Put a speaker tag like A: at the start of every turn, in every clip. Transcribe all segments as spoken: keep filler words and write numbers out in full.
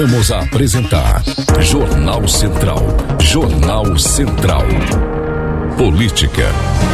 A: Vamos apresentar Jornal Central. Jornal Central. Política.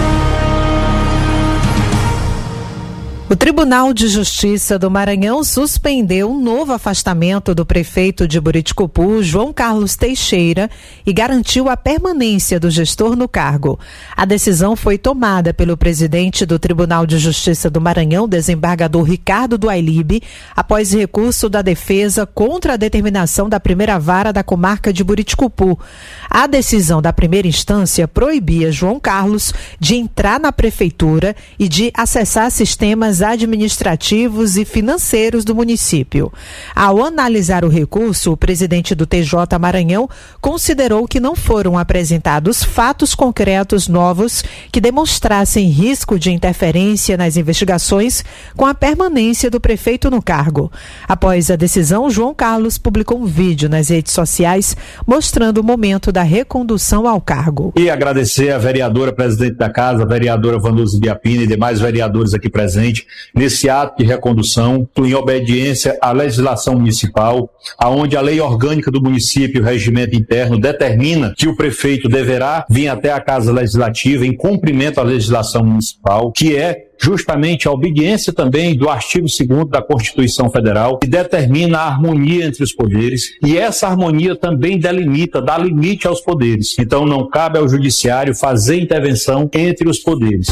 B: O Tribunal de Justiça do Maranhão suspendeu um novo afastamento do prefeito de Buriticupu, João Carlos Teixeira, e garantiu a permanência do gestor no cargo. A decisão foi tomada pelo presidente do Tribunal de Justiça do Maranhão, desembargador Ricardo Duailib, após recurso da defesa contra a determinação da primeira vara da comarca de Buriticupu. A decisão da primeira instância proibia João Carlos de entrar na prefeitura e de acessar sistemas administrativos e financeiros do município. Ao analisar o recurso, o presidente do T J Maranhão considerou que não foram apresentados fatos concretos novos que demonstrassem risco de interferência nas investigações com a permanência do prefeito no cargo. Após a decisão, João Carlos publicou um vídeo nas redes sociais mostrando o momento da recondução ao cargo.
C: E agradecer a vereadora presidente da casa, a vereadora Vanusa Biapina e demais vereadores aqui presentes nesse ato de recondução em obediência à legislação municipal, aonde a lei orgânica do município, o regimento interno, determina que o prefeito deverá vir até a Casa Legislativa em cumprimento à legislação municipal, que é justamente a obediência também do artigo segundo da Constituição Federal, que determina a harmonia entre os poderes, e essa harmonia também delimita, dá limite aos poderes. Então não cabe ao judiciário fazer intervenção entre os poderes.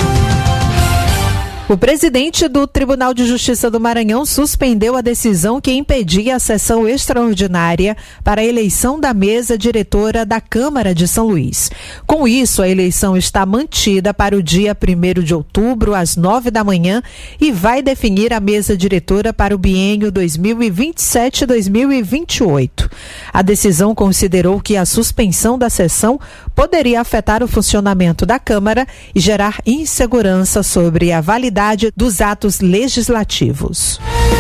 B: O presidente do Tribunal de Justiça do Maranhão suspendeu a decisão que impedia a sessão extraordinária para a eleição da mesa diretora da Câmara de São Luís. Com isso, a eleição está mantida para o dia primeiro de outubro, às nove da manhã, e vai definir a mesa diretora para o biênio dois mil e vinte e sete a dois mil e vinte e oito. A decisão considerou que a suspensão da sessão poderia afetar o funcionamento da Câmara e gerar insegurança sobre a validade dos atos legislativos.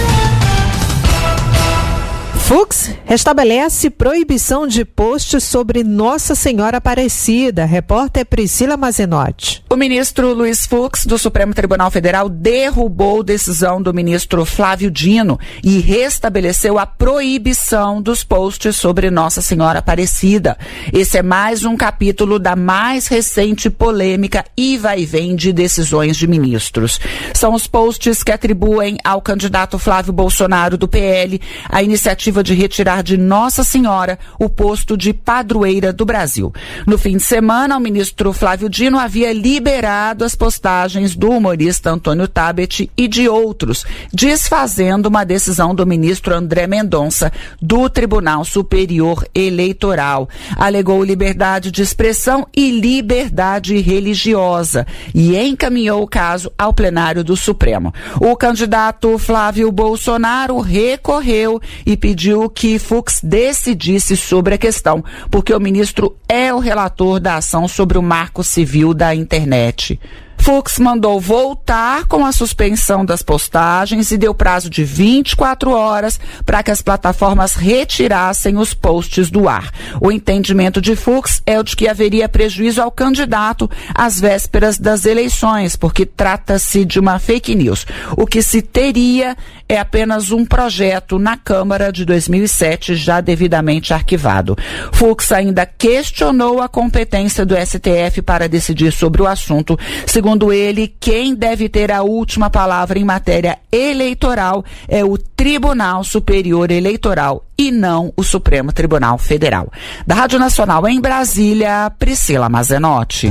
B: Fux restabelece proibição de posts sobre Nossa Senhora Aparecida. Repórter Priscila Mazenotti.
D: O ministro Luiz Fux, do Supremo Tribunal Federal, derrubou decisão do ministro Flávio Dino e restabeleceu a proibição dos posts sobre Nossa Senhora Aparecida. Esse é mais um capítulo da mais recente polêmica e vai-vem de decisões de ministros. São os posts que atribuem ao candidato Flávio Bolsonaro, do P L, a iniciativa de retirar de Nossa Senhora o posto de padroeira do Brasil. No fim de semana, o ministro Flávio Dino havia liberado as postagens do humorista Antônio Tabet e de outros, desfazendo uma decisão do ministro André Mendonça do Tribunal Superior Eleitoral. Alegou liberdade de expressão e liberdade religiosa e encaminhou o caso ao plenário do Supremo. O candidato Flávio Bolsonaro recorreu e pediu que Fux decidisse sobre a questão, porque o ministro é o relator da ação sobre o Marco Civil da Internet. Fux mandou voltar com a suspensão das postagens e deu prazo de vinte e quatro horas para que as plataformas retirassem os posts do ar. O entendimento de Fux é o de que haveria prejuízo ao candidato às vésperas das eleições, porque trata-se de uma fake news. O que se teria é apenas um projeto na Câmara de dois mil e sete, já devidamente arquivado. Fux ainda questionou a competência do S T F para decidir sobre o assunto. Segundo ele, quem deve ter a última palavra em matéria eleitoral é o Tribunal Superior Eleitoral e não o Supremo Tribunal Federal. Da Rádio Nacional em Brasília, Priscila Mazenotti.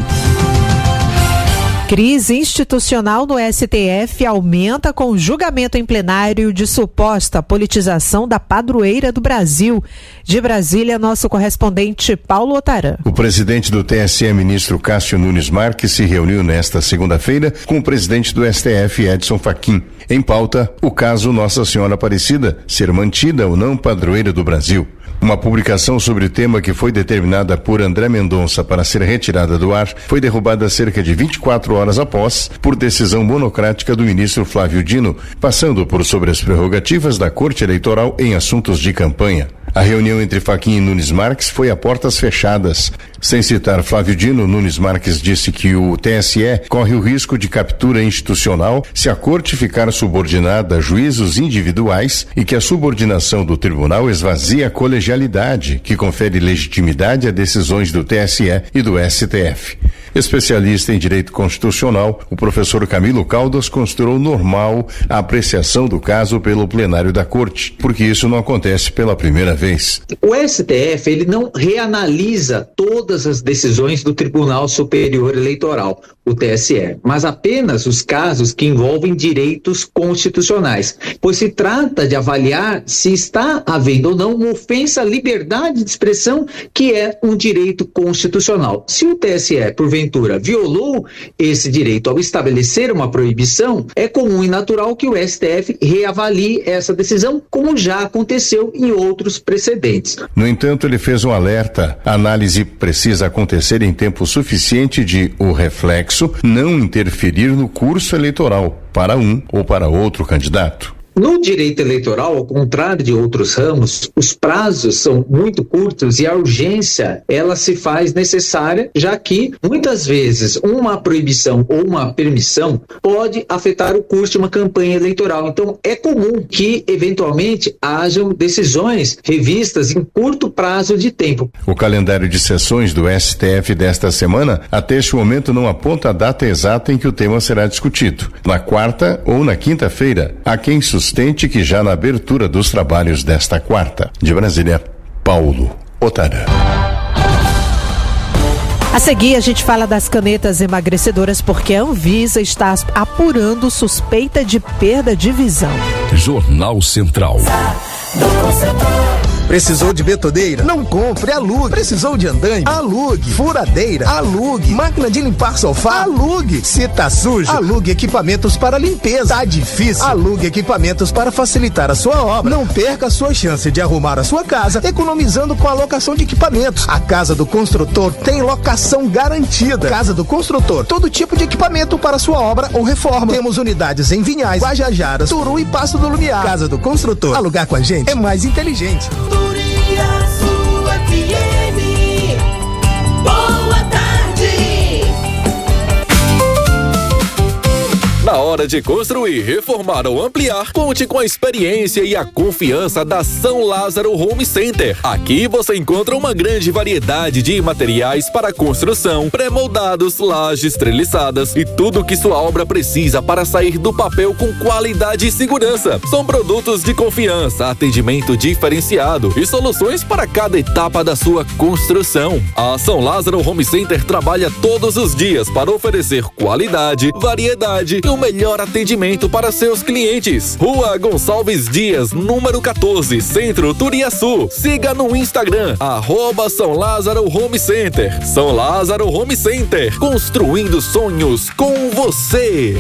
B: Crise institucional no S T F aumenta com julgamento em plenário de suposta politização da padroeira do Brasil. De Brasília, nosso correspondente Paulo Otaran.
E: O presidente do T S E, ministro Cássio Nunes Marques, se reuniu nesta segunda-feira com o presidente do S T F, Edson Fachin. Em pauta, o caso Nossa Senhora Aparecida, ser mantida ou não padroeira do Brasil. Uma publicação sobre o tema que foi determinada por André Mendonça para ser retirada do ar foi derrubada cerca de vinte e quatro horas após, por decisão monocrática do ministro Flávio Dino, passando por sobre as prerrogativas da Corte Eleitoral em assuntos de campanha. A reunião entre Fachin e Nunes Marques foi a portas fechadas. Sem citar Flávio Dino, Nunes Marques disse que o T S E corre o risco de captura institucional se a corte ficar subordinada a juízos individuais e que a subordinação do tribunal esvazia a colegialidade, que confere legitimidade a decisões do T S E e do S T F. Especialista em direito constitucional, o professor Camilo Caldas considerou normal a apreciação do caso pelo plenário da corte, porque isso não acontece pela primeira vez.
F: O S T F, ele não reanalisa todas as decisões do Tribunal Superior Eleitoral, o T S E, mas apenas os casos que envolvem direitos constitucionais, pois se trata de avaliar se está havendo ou não uma ofensa à liberdade de expressão, que é um direito constitucional. Se o T S E, porventura, violou esse direito ao estabelecer uma proibição, é comum e natural que o S T F reavalie essa decisão, como já aconteceu em outros precedentes.
E: No entanto, ele fez um alerta. A análise precisa acontecer em tempo suficiente de o reflexo não interferir no curso eleitoral para um ou para outro candidato.
F: No direito eleitoral, ao contrário de outros ramos, os prazos são muito curtos e a urgência, ela se faz necessária, já que, muitas vezes, uma proibição ou uma permissão pode afetar o curso de uma campanha eleitoral. Então, é comum que, eventualmente, hajam decisões revistas em curto prazo de tempo.
E: O calendário de sessões do S T F desta semana, até este momento, não aponta a data exata em que o tema será discutido. Na quarta ou na quinta-feira, há quem sustente que já na abertura dos trabalhos desta quarta. De Brasília, Paulo Otarã.
B: A seguir, a gente fala das canetas emagrecedoras porque a Anvisa está apurando suspeita de perda de visão.
A: Jornal Central.
G: Precisou de betoneira? Não compre, alugue. Precisou de andaime? Alugue. Furadeira? Alugue. Máquina de limpar sofá? Alugue. Se tá sujo? Alugue equipamentos para limpeza. Tá difícil? Alugue equipamentos para facilitar a sua obra. Não perca a sua chance de arrumar a sua casa economizando com a locação de equipamentos. A Casa do Construtor tem locação garantida. Casa do Construtor, todo tipo de equipamento para sua obra ou reforma. Temos unidades em Vinhais, Guajajaras, Turu e Passo do Lumiar. Casa do Construtor. Alugar com a gente é mais inteligente.
H: Boa tarde.
I: Na hora de construir, reformar ou ampliar, conte com a experiência e a confiança da São Lázaro Home Center. Aqui você encontra uma grande variedade de materiais para construção, pré-moldados, lajes treliçadas e tudo o que sua obra precisa para sair do papel com qualidade e segurança. São produtos de confiança, atendimento diferenciado e soluções para cada etapa da sua construção. A São Lázaro Home Center trabalha todos os dias para oferecer qualidade, variedade e o melhor atendimento para seus clientes. Rua Gonçalves Dias, número quatorze, Centro, Turiaçu. Siga no Instagram, arroba São Lázaro Home Center. São Lázaro Home Center, construindo sonhos com você.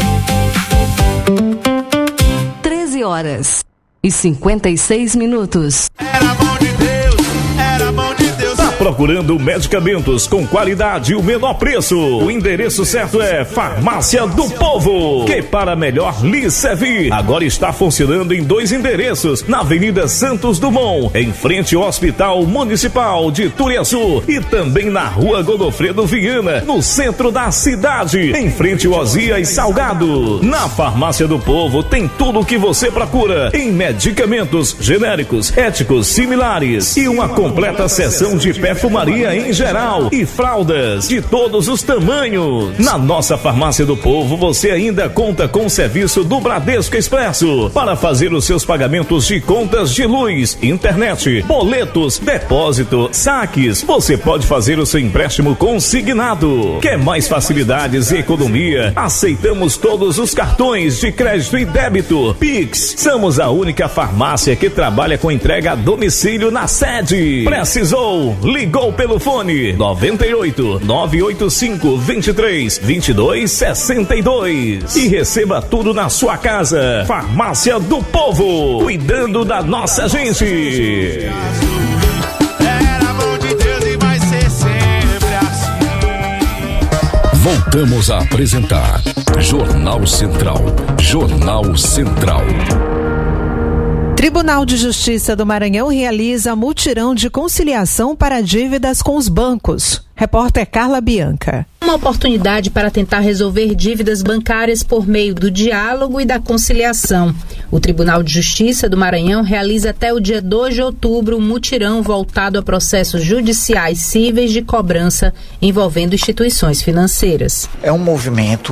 J: treze horas e cinquenta e seis minutos.
K: Era mão de Deus, era mão de Deus.
L: Tá procurando medicamentos com qualidade e o menor preço? O endereço certo é Farmácia do Povo, que para melhor lhe servir, agora está funcionando em dois endereços, na Avenida Santos Dumont, em frente ao Hospital Municipal de Turiaçu, e também na Rua Godofredo Viana, no centro da cidade, em frente ao Osias Salgado. Na Farmácia do Povo tem tudo o que você procura em medicamentos genéricos, éticos, similares e uma completa seção de perfumaria em geral e fraldas de todos os tamanhos. Na nossa Farmácia do Povo você ainda conta com o serviço do Bradesco Expresso para fazer os seus pagamentos de contas de luz, internet, boletos, depósito, saques. Você pode fazer o seu empréstimo consignado. Quer mais facilidades e economia? Aceitamos todos os cartões de crédito e débito. Pix. Somos a única farmácia que trabalha com entrega a domicílio na sede. Precisou? Ligou pelo fone noventa e oito, nove oito cinco, vinte e três, vinte e dois, sessenta e dois e receba tudo na sua casa. Farmácia do Povo, cuidando da nossa gente.
K: Era mão de Deus e vai ser sempre assim.
A: Voltamos a apresentar Jornal Central. Jornal Central.
B: Tribunal de Justiça do Maranhão realiza mutirão de conciliação para dívidas com os bancos. Repórter Carla Bianca.
M: Uma oportunidade para tentar resolver dívidas bancárias por meio do diálogo e da conciliação. O Tribunal de Justiça do Maranhão realiza até o dia dois de outubro um mutirão voltado a processos judiciais cíveis de cobrança envolvendo instituições financeiras.
N: É um movimento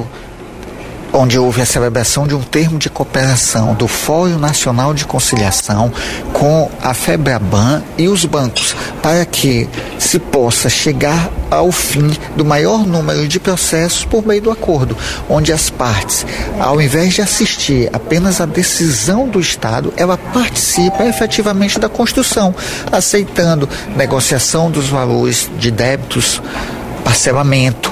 N: onde houve a celebração de um termo de cooperação do Fórum Nacional de Conciliação com a FEBRABAN e os bancos, para que se possa chegar ao fim do maior número de processos por meio do acordo, onde as partes, ao invés de assistir apenas à decisão do Estado, ela participa efetivamente da construção, aceitando negociação dos valores de débitos, parcelamento,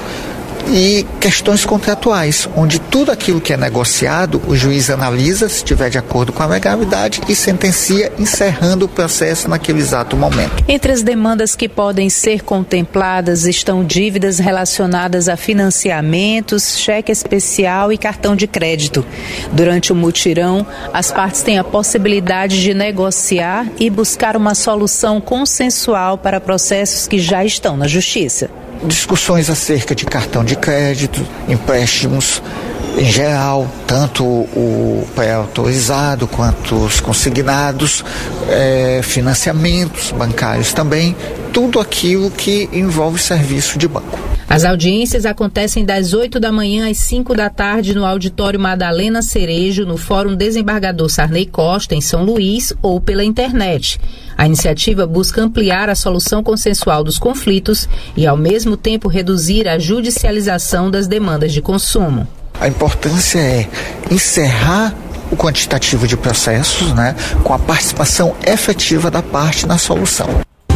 N: e questões contratuais, onde tudo aquilo que é negociado, o juiz analisa se estiver de acordo com a legalidade e sentencia, encerrando o processo naquele exato momento.
M: Entre as demandas que podem ser contempladas estão dívidas relacionadas a financiamentos, cheque especial e cartão de crédito. Durante o mutirão, as partes têm a possibilidade de negociar e buscar uma solução consensual para processos que já estão na Justiça.
N: Discussões acerca de cartão de crédito, empréstimos em geral, tanto o pré-autorizado quanto os consignados, é, financiamentos bancários também, tudo aquilo que envolve serviço de banco.
M: As audiências acontecem das oito da manhã às cinco da tarde no Auditório Madalena Cerejo, no Fórum Desembargador Sarney Costa, em São Luís, ou pela internet. A iniciativa busca ampliar a solução consensual dos conflitos e, ao mesmo tempo, reduzir a judicialização das demandas de consumo.
N: A importância é encerrar o quantitativo de processos, né, com a participação efetiva da parte na solução.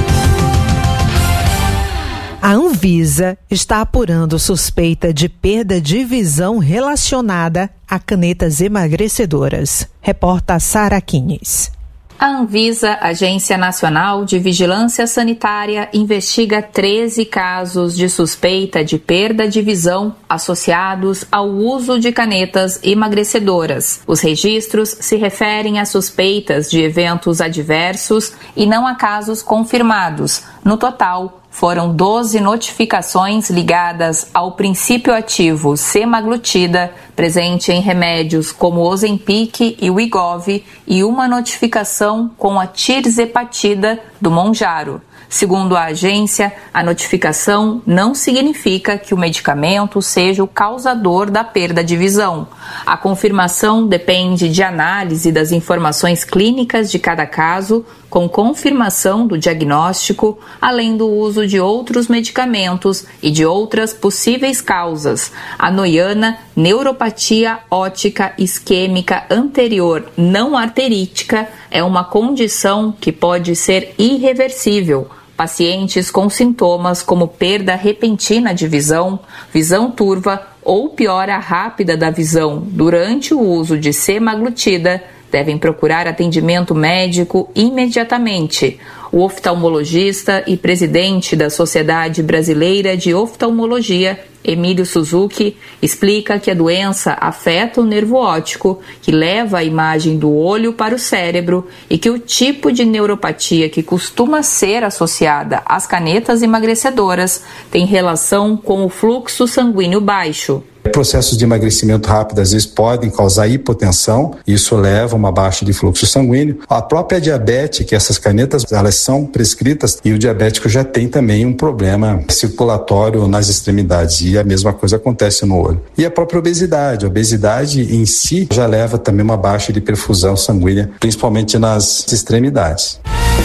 B: A Anvisa está apurando suspeita de perda de visão relacionada a canetas emagrecedoras. Repórter Sara Quines.
O: A Anvisa, Agência Nacional de Vigilância Sanitária, investiga treze casos de suspeita de perda de visão associados ao uso de canetas emagrecedoras. Os registros se referem a suspeitas de eventos adversos e não a casos confirmados. No total, foram doze notificações ligadas ao princípio ativo semaglutida, presente em remédios como o Ozempic e o Wegovy, e uma notificação com a tirzepatida do Mounjaro. Segundo a agência, a notificação não significa que o medicamento seja o causador da perda de visão. A confirmação depende de análise das informações clínicas de cada caso, com confirmação do diagnóstico, além do uso de outros medicamentos e de outras possíveis causas. A noiana, neuropatia óptica isquêmica anterior não arterítica, é uma condição que pode ser irreversível. Pacientes com sintomas como perda repentina de visão, visão turva ou piora rápida da visão durante o uso de semaglutida devem procurar atendimento médico imediatamente. O oftalmologista e presidente da Sociedade Brasileira de Oftalmologia, Emílio Suzuki, explica que a doença afeta o nervo óptico, que leva a imagem do olho para o cérebro, e que o tipo de neuropatia que costuma ser associada às canetas emagrecedoras tem relação com o fluxo sanguíneo baixo.
P: Processos de emagrecimento rápido às vezes podem causar hipotensão, isso leva a uma baixa de fluxo sanguíneo. A própria diabetes, que essas canetas elas são prescritas, e o diabético já tem também um problema circulatório nas extremidades, e a mesma coisa acontece no olho. E a própria obesidade, a obesidade em si já leva também uma baixa de perfusão sanguínea, principalmente nas extremidades.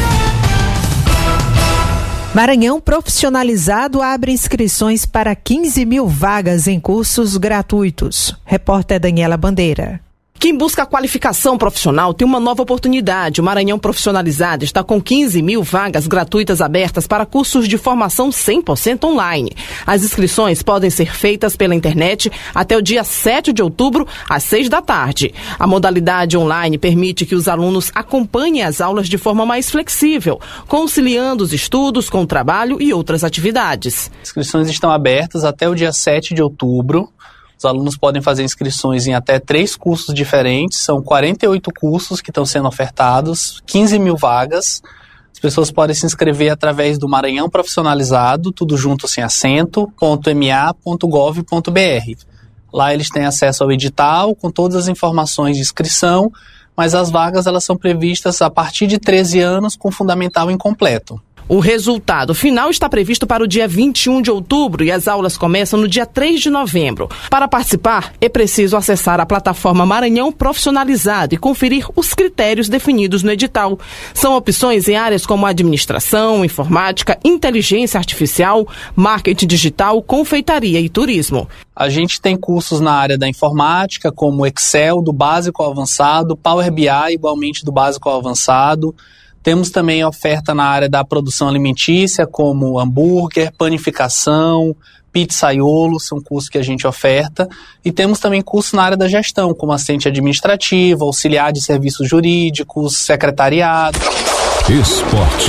B: Maranhão Profissionalizado abre inscrições para quinze mil vagas em cursos gratuitos. Repórter Daniela Bandeira.
Q: Quem busca qualificação profissional tem uma nova oportunidade. O Maranhão Profissionalizado está com quinze mil vagas gratuitas abertas para cursos de formação cem por cento online. As inscrições podem ser feitas pela internet até o dia sete de outubro, às seis da tarde. A modalidade online permite que os alunos acompanhem as aulas de forma mais flexível, conciliando os estudos com o trabalho e outras atividades.
R: As inscrições estão abertas até o dia sete de outubro. Os alunos podem fazer inscrições em até três cursos diferentes, são quarenta e oito cursos que estão sendo ofertados, quinze mil vagas. As pessoas podem se inscrever através do Maranhão Profissionalizado, tudo junto sem acento, .ma.gov.br. Lá eles têm acesso ao edital com todas as informações de inscrição, mas as vagas elas são previstas a partir de treze anos com fundamental incompleto.
Q: O resultado final está previsto para o dia vinte e um de outubro e as aulas começam no dia três de novembro. Para participar, é preciso acessar a plataforma Maranhão Profissionalizado e conferir os critérios definidos no edital. São opções em áreas como administração, informática, inteligência artificial, marketing digital, confeitaria e turismo.
R: A gente tem cursos na área da informática, como Excel, do básico ao avançado, Power B I, igualmente do básico ao avançado. Temos também oferta na área da produção alimentícia, como hambúrguer, panificação, pizzaiolo, são cursos que a gente oferta. E temos também cursos na área da gestão, como assistente administrativo, auxiliar de serviços jurídicos, secretariado.
A: Esporte.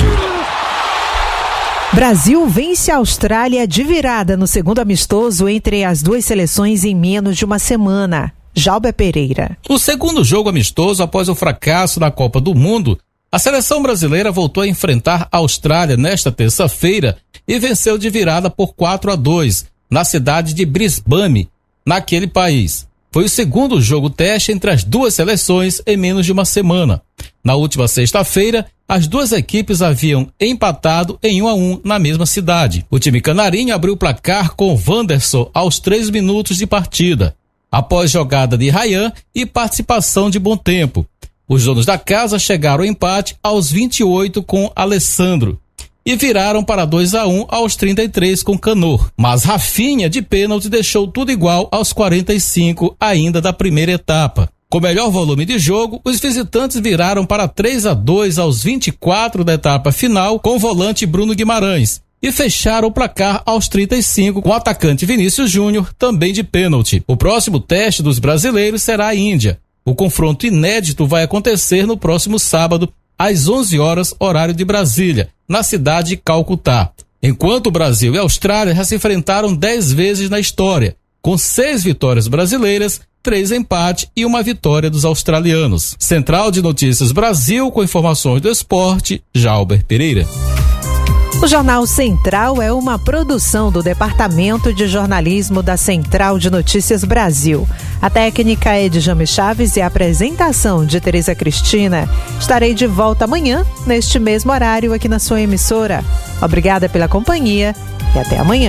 B: Brasil vence a Austrália de virada no segundo amistoso entre as duas seleções em menos de uma semana. Jalber Pereira.
S: O segundo jogo amistoso após o fracasso da Copa do Mundo, a seleção brasileira voltou a enfrentar a Austrália nesta terça-feira e venceu de virada por quatro a dois na cidade de Brisbane, naquele país. Foi o segundo jogo teste entre as duas seleções em menos de uma semana. Na última sexta-feira, as duas equipes haviam empatado em um a um na mesma cidade. O time canarinho abriu o placar com Wanderson aos três minutos de partida, após jogada de Ryan e participação de Bom Tempo. Os donos da casa chegaram ao empate aos vinte e oito com Alessandro e viraram para dois a um aos trinta e três com Canor. Mas Rafinha, de pênalti, deixou tudo igual aos quarenta e cinco ainda da primeira etapa. Com melhor volume de jogo, os visitantes viraram para três a dois aos vinte e quatro da etapa final com o volante Bruno Guimarães e fecharam o placar aos trinta e cinco com o atacante Vinícius Júnior, também de pênalti. O próximo teste dos brasileiros será a Índia. O confronto inédito vai acontecer no próximo sábado, às onze horas, horário de Brasília, na cidade de Calcutá. Enquanto o Brasil e a Austrália já se enfrentaram dez vezes na história, com seis vitórias brasileiras, três empates e uma vitória dos australianos. Central de Notícias Brasil, com informações do esporte, Jalber Pereira.
B: O Jornal Central é uma produção do Departamento de Jornalismo da Central de Notícias Brasil. A técnica é de Jame Chaves e a apresentação de Tereza Cristina. Estarei de volta amanhã, neste mesmo horário, aqui na sua emissora. Obrigada pela companhia e até amanhã.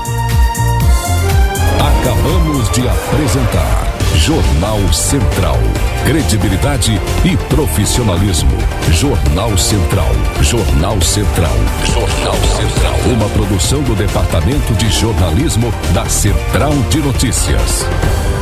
A: Acabamos de apresentar Jornal Central. Credibilidade e profissionalismo. Jornal Central. Jornal Central. Jornal Central. Uma produção do Departamento de Jornalismo da Central de Notícias.